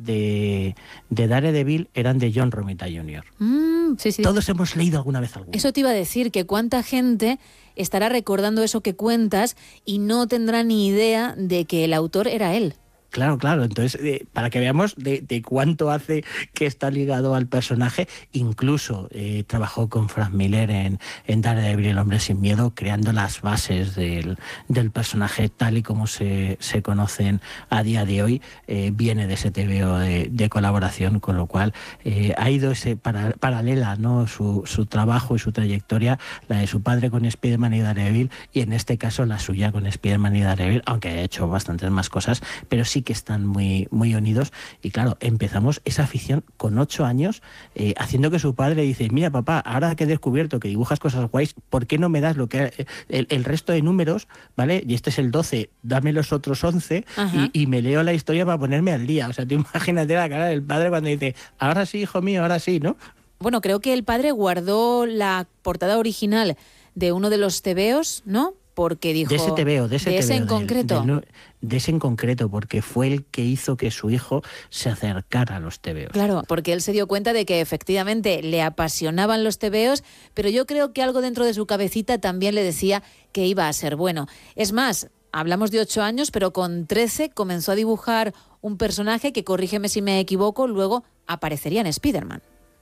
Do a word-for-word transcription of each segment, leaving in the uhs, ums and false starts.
de, de Daredevil eran de John Romita junior Mm, sí, sí. Todos hemos leído alguna vez algo. Eso te iba a decir, que cuánta gente estará recordando eso que cuentas y no tendrá ni idea de que el autor era él. Claro, claro. Entonces, eh, para que veamos de, de cuánto hace que está ligado al personaje, incluso eh, trabajó con Frank Miller en, en Daredevil, el hombre sin miedo, creando las bases del, del personaje tal y como se, se conocen a día de hoy. Eh, viene de ese tebeo de, de colaboración, con lo cual eh, ha ido ese para, paralela, ¿no? Su, su trabajo y su trayectoria, la de su padre con Spider-Man y Daredevil, y en este caso la suya con Spider-Man y Daredevil, aunque ha hecho bastantes más cosas, pero sí que están muy, muy unidos. Y claro, empezamos esa afición con ocho años, eh, haciendo que su padre dice, mira papá, ahora que he descubierto que dibujas cosas guays, ¿por qué no me das lo que el, el resto de números, ¿vale? Y este es el doce, dame los otros once y, y me leo la historia para ponerme al día. O sea, tú imagínate la cara del padre cuando dice, ahora sí, hijo mío, ahora sí, ¿no? Bueno, creo que el padre guardó la portada original de uno de los tebeos, ¿no? Porque dijo... De ese tebeo, de ese de tebeo. ese en del, concreto. Del, de ese en concreto, porque fue el que hizo que su hijo se acercara a los tebeos. Claro, porque él se dio cuenta de que efectivamente le apasionaban los tebeos, pero yo creo que algo dentro de su cabecita también le decía que iba a ser bueno. Es más, hablamos de ocho años, pero con trece comenzó a dibujar un personaje que, corrígeme si me equivoco, luego aparecería en Spider-Man.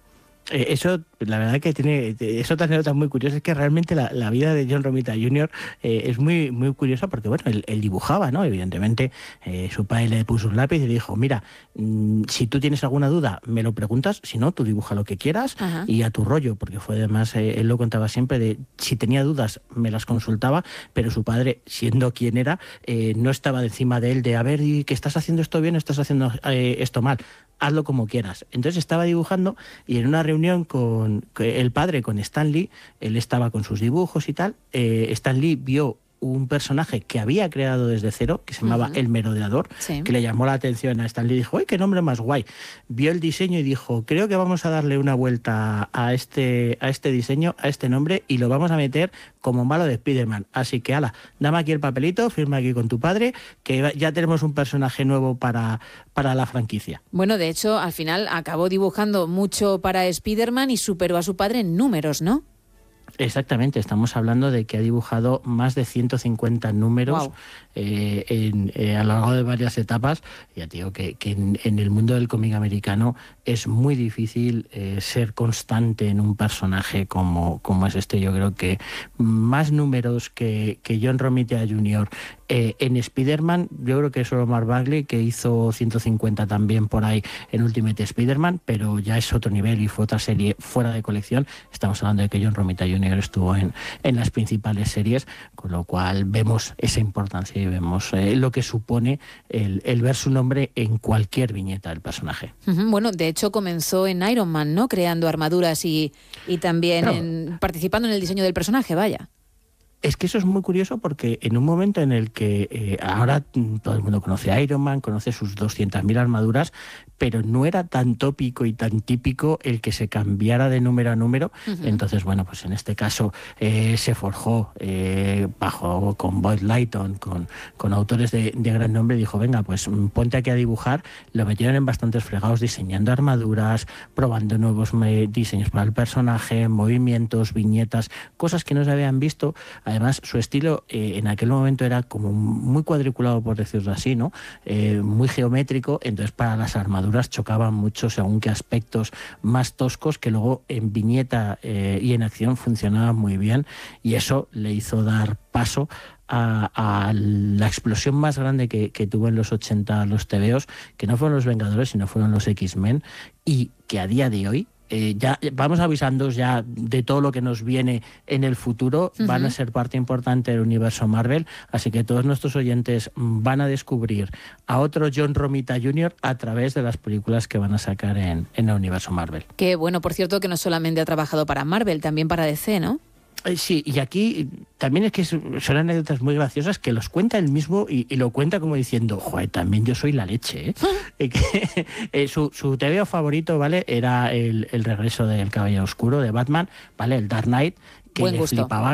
Eso, la verdad que tiene, es otra anécdota muy curiosa, es que realmente la, la vida de John Romita junior eh, es muy, muy curiosa porque, bueno, él, él dibujaba, ¿no? Evidentemente, eh, su padre le puso un lápiz y le dijo, mira, mmm, si tú tienes alguna duda, me lo preguntas, si no, tú dibuja lo que quieras. Ajá. Y a tu rollo, porque fue además, eh, él lo contaba siempre, de si tenía dudas, me las consultaba, pero su padre, siendo quien era, eh, no estaba encima de él de, a ver, ¿y que estás haciendo esto bien o estás haciendo eh, esto mal? Hazlo como quieras. Entonces estaba dibujando y en una reunión con el padre, con Stan Lee, él estaba con sus dibujos y tal, eh, Stan Lee vio un personaje que había creado desde cero, que se llamaba uh-huh. El Merodeador, sí. que le llamó la atención a Stan Lee y dijo, ¡ay, qué nombre más guay! Vio el diseño y dijo, creo que vamos a darle una vuelta a este, a este diseño, a este nombre, y lo vamos a meter como malo de Spider-Man. Así que, ala, dame aquí el papelito, firma aquí con tu padre, que ya tenemos un personaje nuevo para, para la franquicia. Bueno, de hecho, al final acabó dibujando mucho para Spider-Man y superó a su padre en números, ¿no? Exactamente, estamos hablando de que ha dibujado más de ciento cincuenta números wow. eh, en, eh, a lo largo de varias etapas. Ya te digo que, que en, en el mundo del cómic americano es muy difícil eh, ser constante en un personaje como, como es este. Yo creo que más números que, que John Romita junior Eh, en Spider-Man, yo creo que es solo Mark Bagley, que hizo ciento cincuenta también por ahí en Ultimate Spider-Man, pero ya es otro nivel y fue otra serie fuera de colección. Estamos hablando de que John Romita junior estuvo en, en las principales series, con lo cual vemos esa importancia y vemos eh, lo que supone el, el ver su nombre en cualquier viñeta del personaje. Uh-huh. Bueno, de hecho comenzó en Iron Man, ¿no? Creando armaduras y, y también no. en, participando en el diseño del personaje, vaya. Es que eso es muy curioso porque en un momento en el que eh, ahora todo el mundo conoce a Iron Man, conoce sus doscientas mil armaduras, pero no era tan tópico y tan típico el que se cambiara de número a número. Uh-huh. Entonces, bueno, pues en este caso eh, se forjó eh, bajo con Boyd Lighton, con, con autores de, de gran nombre, y dijo, venga, pues ponte aquí a dibujar. Lo metieron en bastantes fregados diseñando armaduras, probando nuevos me- diseños para el personaje, movimientos, viñetas, cosas que no se habían visto. Además, su estilo eh, en aquel momento era como muy cuadriculado, por decirlo así, ¿no? Eh, muy geométrico, entonces para las armaduras chocaban mucho según qué aspectos más toscos, que luego en viñeta eh, y en acción funcionaban muy bien, y eso le hizo dar paso a, a la explosión más grande que, que tuvo en los ochenta los tebeos, que no fueron los Vengadores, sino fueron los X-Men, y que a día de hoy Eh, ya vamos avisándoos ya de todo lo que nos viene en el futuro. Uh-huh. Van a ser parte importante del universo Marvel, así que todos nuestros oyentes van a descubrir a otro John Romita junior a través de las películas que van a sacar en, en el universo Marvel. Que bueno, por cierto, que no solamente ha trabajado para Marvel, también para D C, ¿no? Sí, y aquí también es que son anécdotas muy graciosas que los cuenta él mismo y, y lo cuenta como diciendo, joder, también yo soy la leche, ¿eh? que, eh, su, su tebeo favorito, ¿vale? Era el, el regreso del Caballero Oscuro de Batman, ¿vale? El Dark Knight, que Buen le gusto. flipaba.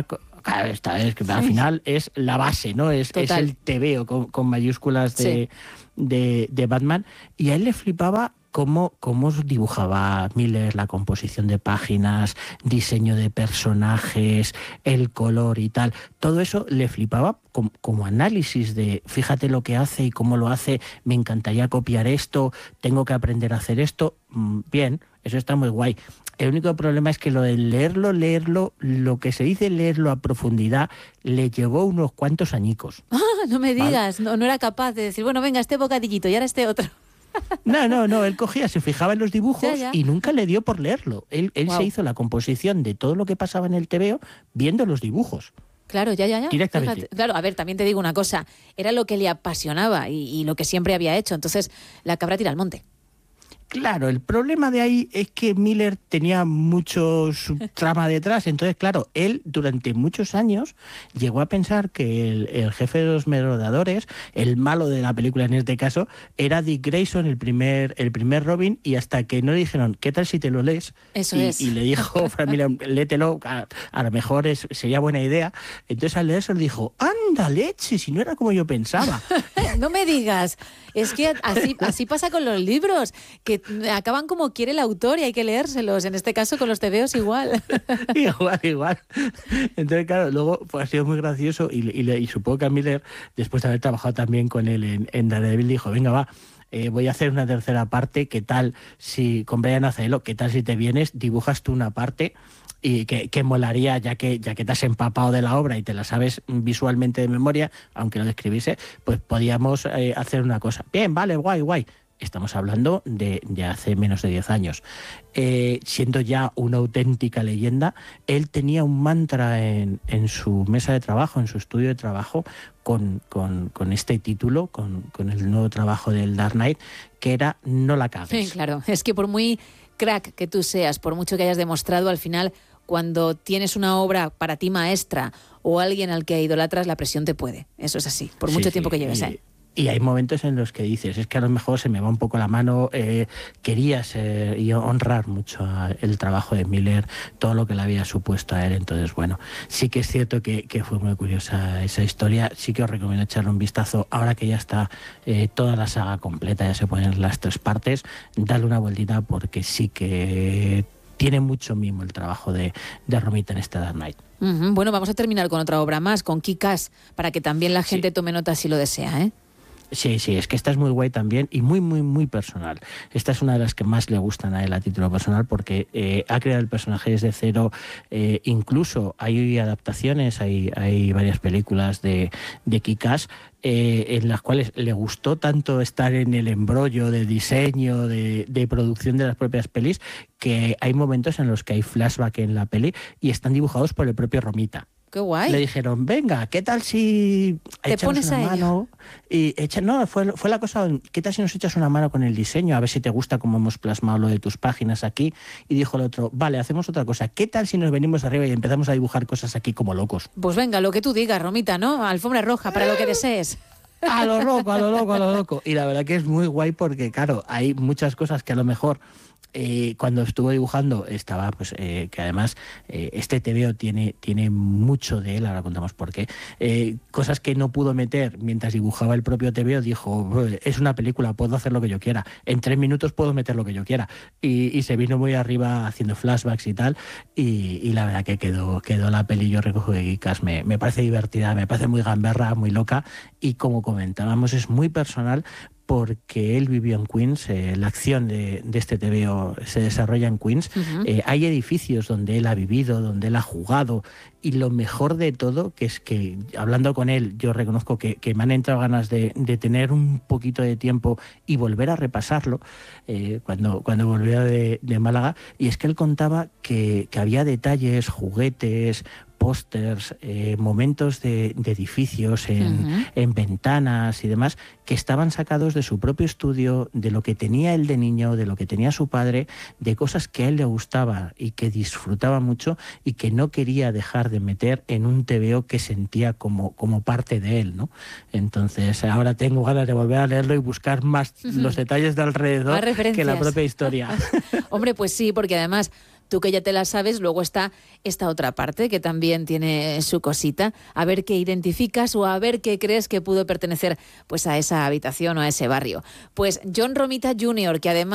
claro, esta es que al final es la base, ¿no? Es, es el tebeo con, con mayúsculas de, sí. de, de Batman. Y a él le flipaba cómo, cómo dibujaba Miller, la composición de páginas, diseño de personajes, el color y tal. Todo eso le flipaba como, como análisis de fíjate lo que hace y cómo lo hace, me encantaría copiar esto, tengo que aprender a hacer esto. Bien, eso está muy guay. El único problema es que lo de leerlo, leerlo, lo que se dice leerlo a profundidad, le llevó unos cuantos añicos. Ah, no me digas, ¿vale? no, no era capaz de decir, bueno, venga, este bocadillito y ahora este otro. No, no, no, él cogía, se fijaba en los dibujos ya, ya. y nunca le dio por leerlo. Él, él wow. se hizo la composición de todo lo que pasaba en el tebeo viendo los dibujos. Claro, ya, ya, ya. Directamente. Fíjate. Claro, a ver, también te digo una cosa, era lo que le apasionaba y, y lo que siempre había hecho, entonces la cabra tira al monte. Claro, el problema de ahí es que Miller tenía mucho trama detrás, entonces claro, él durante muchos años llegó a pensar que el, el jefe de los merodeadores, el malo de la película en este caso, era Dick Grayson, el primer, el primer Robin, y hasta que no le dijeron, ¿qué tal si te lo lees? Eso y, es. y le dijo, Frank Miller, léetelo, a, a lo mejor es, sería buena idea. Entonces al leerse le dijo, anda leche, si no era como yo pensaba. No me digas, es que así, así pasa con los libros, que acaban como quiere el autor y hay que leérselos. En este caso con los tebeos igual. igual, igual. Entonces, claro, luego pues, ha sido muy gracioso y, y, y supongo que a Miller, después de haber trabajado también con él en, en Daredevil, dijo, venga, va, eh, voy a hacer una tercera parte, ¿qué tal si, con Brian Azzarello, qué tal si te vienes, dibujas tú una parte y que, que molaría, ya que, ya que te has empapado de la obra y te la sabes visualmente de memoria, aunque lo describiese, pues podíamos eh, hacer una cosa. Bien, vale, guay, guay. Estamos hablando de, de hace menos de diez años. Eh, siendo ya una auténtica leyenda, él tenía un mantra en, en su mesa de trabajo, en su estudio de trabajo, con, con, con este título, con, con el nuevo trabajo del Dark Knight, que era no la cagues. Sí, claro, es que por muy crack que tú seas, por mucho que hayas demostrado, al final, cuando tienes una obra para ti maestra o alguien al que idolatras, la presión te puede. Eso es así, por mucho sí, tiempo sí, que lleves ahí. Y hay momentos en los que dices, es que a lo mejor se me va un poco la mano, eh, quería ser y honrar mucho el trabajo de Miller, todo lo que le había supuesto a él. Entonces, bueno, sí que es cierto que, que fue muy curiosa esa historia. Sí que os recomiendo echarle un vistazo. Ahora que ya está eh, toda la saga completa, ya se ponen las tres partes, dale una vueltita porque sí que tiene mucho mimo el trabajo de, de Romita en este Dark Knight. Uh-huh. Bueno, vamos a terminar con otra obra más, con Kick-Ass, para que también la gente sí. tome nota si lo desea, ¿eh? Sí, sí, es que esta es muy guay también y muy, muy, muy personal. Esta es una de las que más le gustan a él a título personal porque eh, ha creado el personaje desde cero. Eh, incluso hay adaptaciones, hay, hay varias películas de, de Kick-Ass eh, en las cuales le gustó tanto estar en el embrollo de diseño, de, de producción de las propias pelis, que hay momentos en los que hay flashback en la peli y están dibujados por el propio Romita. Qué guay. Le dijeron, venga, ¿qué tal si te pones una a mano? Y echa, no, fue, fue la cosa, ¿qué tal si nos echas una mano con el diseño? A ver si te gusta cómo hemos plasmado lo de tus páginas aquí. Y dijo el otro, vale, hacemos otra cosa. ¿Qué tal si nos venimos arriba y empezamos a dibujar cosas aquí como locos? Pues venga, lo que tú digas, Romita, ¿no? Alfombra roja, para lo que desees. A lo loco, a lo loco, a lo loco. Y la verdad que es muy guay porque, claro, hay muchas cosas que a lo mejor Eh, cuando estuvo dibujando estaba, pues eh, que además eh, este tebeo tiene, tiene mucho de él, ahora contamos por qué, eh, cosas que no pudo meter mientras dibujaba el propio tebeo, dijo, es una película, puedo hacer lo que yo quiera, en tres minutos puedo meter lo que yo quiera, y, y se vino muy arriba haciendo flashbacks y tal, y, y la verdad que quedó, quedó la peli, yo recojo de Kick-Ass, me, me parece divertida, me parece muy gamberra, muy loca, y como comentábamos es muy personal, porque él vivió en Queens, eh, la acción de, de este tebeo se desarrolla en Queens, uh-huh. eh, hay edificios donde él ha vivido, donde él ha jugado, y lo mejor de todo, que es que hablando con él, yo reconozco que, que me han entrado ganas de, de tener un poquito de tiempo y volver a repasarlo, eh, cuando, cuando volvió de, de Málaga, y es que él contaba que, que había detalles, juguetes, pósters, eh, momentos de, de edificios en, uh-huh. en ventanas y demás que estaban sacados de su propio estudio, de lo que tenía él de niño, de lo que tenía su padre, de cosas que a él le gustaba y que disfrutaba mucho y que no quería dejar de meter en un tebeo que sentía como, como parte de él, ¿no? Entonces ahora tengo ganas de volver a leerlo y buscar más uh-huh. los detalles de alrededor que la propia historia. Hombre, pues sí, porque además Tú que ya te la sabes, luego está esta otra parte que también tiene su cosita, a ver qué identificas o a ver qué crees que pudo pertenecer pues a esa habitación o a ese barrio. Pues John Romita junior, que además